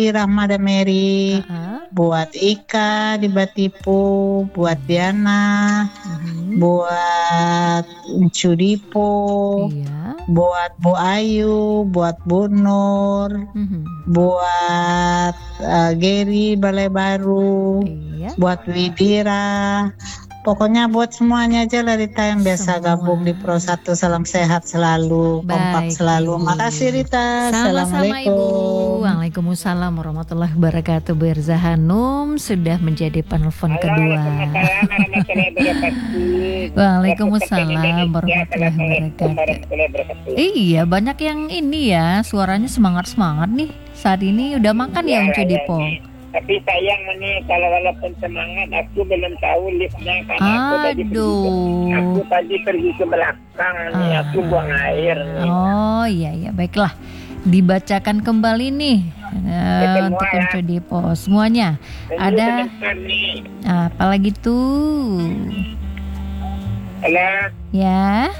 Rahma dan Mary, Heeh. buat Ika di Batipu, buat Diana, buat Uncu Dipo, Iya. buat Bu Ayu, buat Bu Nur, buat Gary Balai Baru, Iya. buat Widira. Pokoknya buat semuanya aja lah Rita yang biasa gabung di Pro 1. Salam sehat selalu, kompak Baik, selalu. Ibu. Makasih Rita. Sama-sama Ibu. Assalamualaikum. Waalaikumsalam warahmatullahi wabarakatuh. Bu Erza Hanum sudah menjadi penelpon kedua. Waalaikumsalam warahmatullahi wabarakatuh. Iya, banyak yang ini ya, suaranya semangat-semangat nih. Saat ini udah makan ya Uncu Dipo? Tapi sayang nih kalau walaupun semangat aku belum tahu liftnya karena aku tadi pergi ke belakang nih, aku buang air nih. Oh iya baiklah, dibacakan kembali nih untuk Uncu Dipo semuanya. Ada apalagi tuh? Halo. Ya.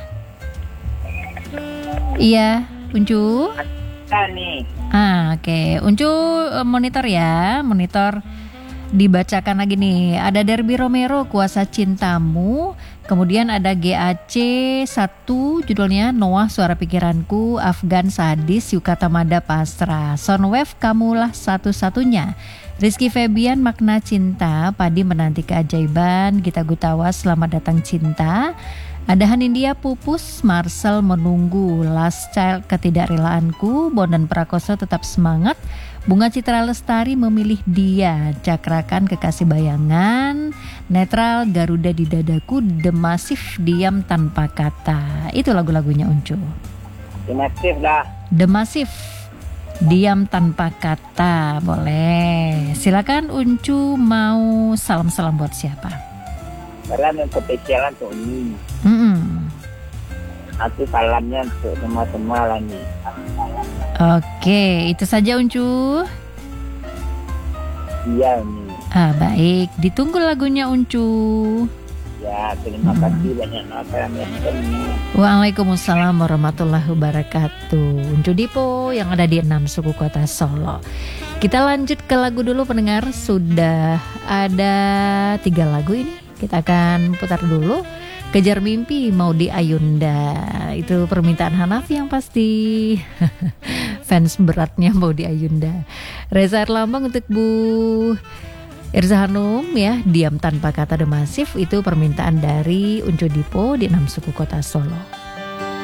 Iya, Uncu. Nih. Oke. Uncu monitor ya, monitor dibacakan lagi nih. Ada Derby Romero, Kuasa Cintamu. Kemudian ada GAC 1 judulnya Noah Suara Pikiranku, Afgan Sadis, Yukata Mada Pasrah, Soundwave Kamulah Satu-Satunya, Rizky Febian Makna Cinta, Padi Menanti Keajaiban, Gita Gutawa Selamat Datang Cinta. Ada Hanindia Pupus, Marcel Menunggu, Last Child Ketidakrelaanku, Bondan Prakoso Tetap Semangat, Bunga Citra Lestari Memilih Dia, Cakrakan Kekasih Bayangan, Netral Garuda di Dadaku, The Massive Diam Tanpa Kata. Itu lagu-lagunya Uncu. The Massive dah. The Massive Diam Tanpa Kata. Boleh. Silakan Uncu mau salam-salam buat siapa? Salam untuk spesialan untuk ini. Aku salamnya untuk semua lah nih. Oke, itu saja Uncu. Iya nih. Baik, ditunggu lagunya Uncu. Ya, terima kasih banyak Waalaikumsalam warahmatullahi wabarakatuh. Uncu Dipo yang ada di 6 suku kota Solo. Kita lanjut ke lagu dulu pendengar. Sudah ada 3 lagu ini. Kita akan putar dulu. Kejar Mimpi Maudy Ayunda. Itu permintaan Hanafi yang pasti. Fans beratnya Maudy Ayunda. Reza Erlambang untuk Bu Erza Hanum ya. Diam Tanpa Kata The Massive. Itu permintaan dari Uncu Dipo di 6 suku kota Solo.